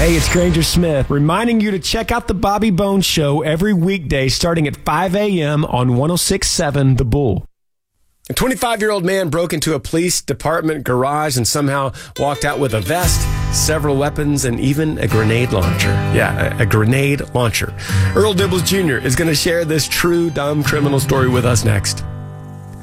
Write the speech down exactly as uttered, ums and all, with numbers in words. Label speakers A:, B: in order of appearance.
A: Hey, it's Granger Smith, reminding you to check out the Bobby Bones Show every weekday starting at five a.m. on one oh six point seven The Bull. A twenty-five-year-old man broke into a police department garage and somehow walked out with a vest, several weapons, and even a grenade launcher. Yeah, a, a grenade launcher. Earl Dibbles Junior is going to share this true dumb criminal story with us next.